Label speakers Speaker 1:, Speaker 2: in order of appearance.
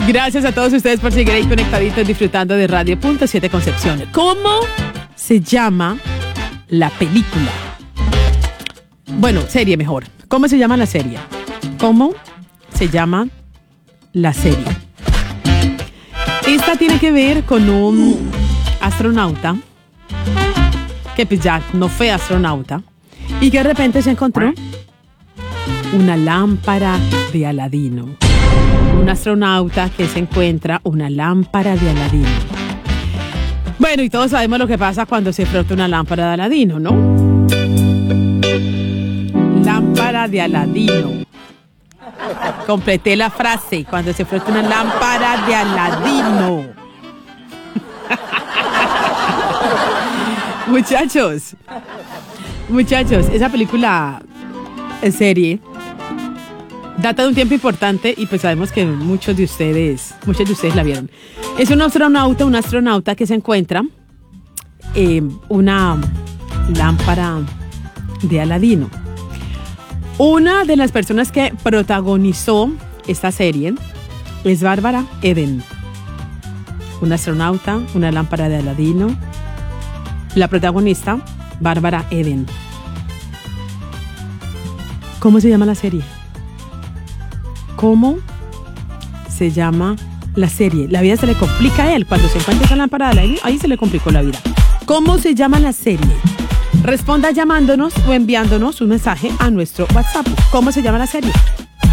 Speaker 1: Gracias a todos ustedes por seguir ahí conectaditos disfrutando de Radio Punto 7 Concepción. ¿Cómo se llama la película? Bueno, serie mejor. ¿Cómo se llama la serie? ¿Cómo se llama la serie? Esta tiene que ver con un astronauta que pues ya no fue astronauta y que de repente se encontró una lámpara de Aladino. Un astronauta que se encuentra una lámpara de Aladino. Bueno, y todos sabemos lo que pasa cuando se frota una lámpara de Aladino, ¿no? Lámpara de Aladino. Completé la frase. Cuando se frota una lámpara de Aladino. Muchachos, esa película en serie data de un tiempo importante y pues sabemos que muchos de ustedes la vieron. Es un astronauta que se encuentra una lámpara de Aladino. Una de las personas que protagonizó esta serie es Bárbara Eden. Un astronauta, una lámpara de Aladino. La protagonista, Bárbara Eden. ¿Cómo se llama la serie? ¿Cómo se llama la serie? La vida se le complica a él. Cuando se encuentra esa lámpara de Aladino, ahí se le complicó la vida. ¿Cómo se llama la serie? Responda llamándonos o enviándonos un mensaje a nuestro WhatsApp. ¿Cómo se llama la serie?